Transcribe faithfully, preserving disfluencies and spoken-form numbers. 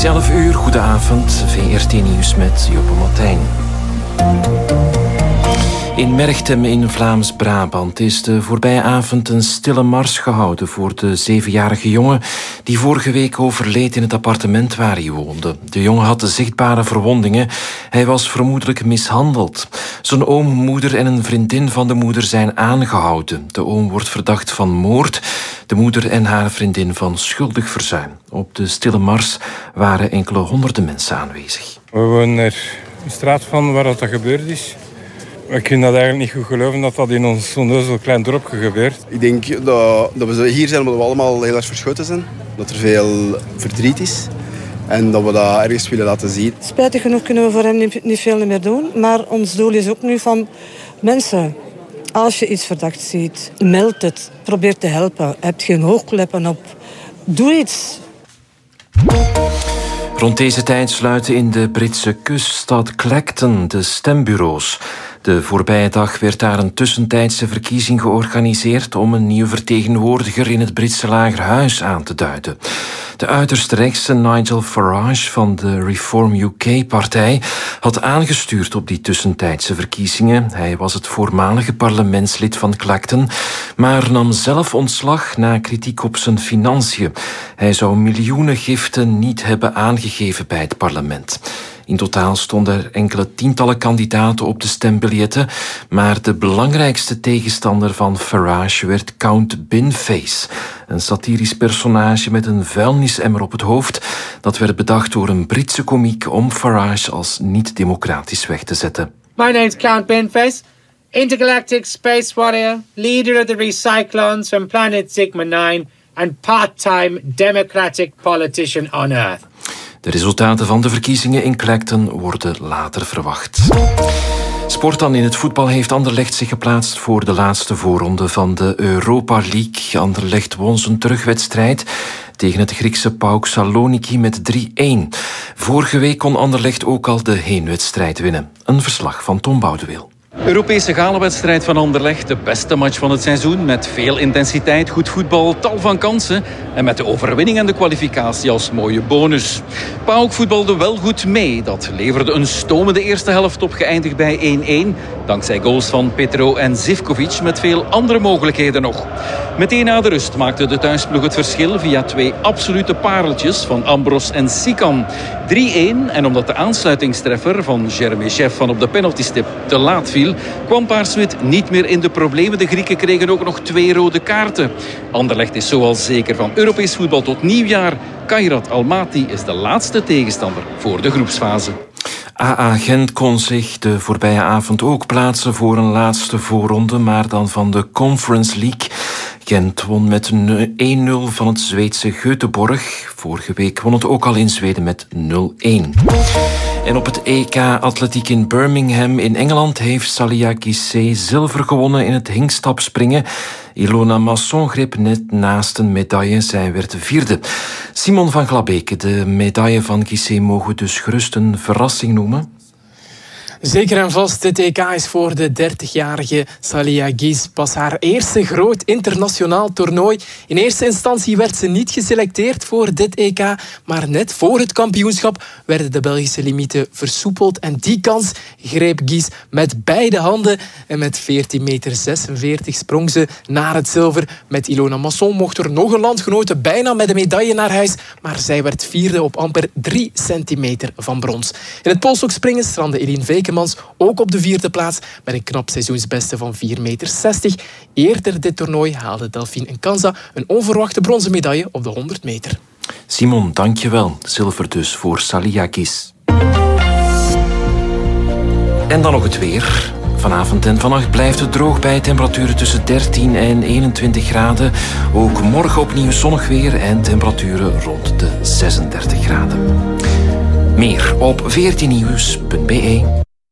is elf uur, goedenavond. V R T Nieuws met Joppe Martijn. In Merchtem in Vlaams-Brabant is de voorbije avond een stille mars gehouden voor de zevenjarige jongen die vorige week overleed in het appartement waar hij woonde. De jongen had zichtbare verwondingen. Hij was vermoedelijk mishandeld. Zijn oom, moeder en een vriendin van de moeder zijn aangehouden. De oom wordt verdacht van moord, de moeder en haar vriendin van schuldig verzuim. Op de stille mars waren enkele honderden mensen aanwezig. We wonen er een straat van waar dat gebeurd is. We kunnen dat eigenlijk niet goed geloven dat dat in ons onnozel klein dorpje gebeurt. Ik denk dat, dat we hier zijn omdat we allemaal heel erg verschoten zijn. Dat er veel verdriet is. En dat we dat ergens willen laten zien. Spijtig genoeg kunnen we voor hem niet, niet veel meer doen. Maar ons doel is ook nu van mensen. Als je iets verdacht ziet, meld het. Probeer te helpen. Heb geen hoogkleppen op. Doe iets. Rond deze tijd sluiten in de Britse kuststad Clacton de stembureaus. De voorbije dag werd daar een tussentijdse verkiezing georganiseerd om een nieuwe vertegenwoordiger in het Britse lagerhuis aan te duiden. De uiterst rechtse Nigel Farage van de Reform U K-partij had aangestuurd op die tussentijdse verkiezingen. Hij was het voormalige parlementslid van Clacton, maar nam zelf ontslag na kritiek op zijn financiën. Hij zou miljoenen giften niet hebben aangegeven bij het parlement. In totaal stonden er enkele tientallen kandidaten op de stembiljetten, maar de belangrijkste tegenstander van Farage werd Count Binface, een satirisch personage met een vuilnisemmer op het hoofd. Dat werd bedacht door een Britse komiek om Farage als niet-democratisch weg te zetten. My name's Count Binface, intergalactic space warrior, leader of the Recyclons from planet Sigma nine and part-time democratic politician on Earth. De resultaten van de verkiezingen in Clacton worden later verwacht. Sport dan in het voetbal heeft Anderlecht zich geplaatst voor de laatste voorronde van de Europa League. Anderlecht won zijn terugwedstrijd tegen het Griekse PAOK Saloniki met drie-een. Vorige week kon Anderlecht ook al de heenwedstrijd winnen. Een verslag van Tom Boudewil. Europese galenwedstrijd van Anderlecht, de beste match van het seizoen. Met veel intensiteit, goed voetbal, tal van kansen. En met de overwinning en de kwalificatie als mooie bonus. PAOK voetbalde wel goed mee. Dat leverde een stomende eerste helft op, geëindigd bij één-één. Dankzij goals van Petro en Zivkovic met veel andere mogelijkheden nog. Meteen na de rust maakte de thuisploeg het verschil via twee absolute pareltjes van Ambros en Sikan. drie-één en omdat de aansluitingstreffer van Jeremy Chef van op de penaltystip te laat viel, kwam Paarswit niet meer in de problemen. De Grieken kregen ook nog twee rode kaarten. Anderlecht is zoals zeker van Europees voetbal tot nieuwjaar. Kairat Almaty is de laatste tegenstander voor de groepsfase. A A Gent kon zich de voorbije avond ook plaatsen voor een laatste voorronde, maar dan van de Conference League. Gent won met één-nul van het Zweedse Göteborg. Vorige week won het ook al in Zweden met nul-één. En op het E K Atletiek in Birmingham in Engeland heeft Salia Guissé zilver gewonnen in het hinkstapspringen. Ilona Masson greep net naast een medaille. Zij werd vierde. Simon van Glabeke, de medaille van Guissé mogen we dus gerust een verrassing noemen. Zeker en vast, dit E K is voor de dertigjarige Salia Guiss pas haar eerste groot internationaal toernooi. In eerste instantie werd ze niet geselecteerd voor dit E K, maar net voor het kampioenschap werden de Belgische limieten versoepeld en die kans greep Guiss met beide handen en met veertien meter zesenveertig sprong ze naar het zilver. Met Ilona Masson mocht er nog een landgenote bijna met een medaille naar huis, maar zij werd vierde op amper drie centimeter van brons. In het polsstokspringen strandde Eline Veekemans ook op de vierde plaats met een knap seizoensbeste van vier meter zestig. Eerder dit toernooi haalde Delphine Nkanza een onverwachte bronzen medaille op de honderd meter. Simon, dankjewel. Zilver dus voor Salia Guiss. En dan nog het weer. Vanavond en vannacht blijft het droog bij temperaturen tussen dertien en eenentwintig graden. Ook morgen opnieuw zonnig weer en temperaturen rond de zesendertig graden. Meer op veertien nieuws punt be.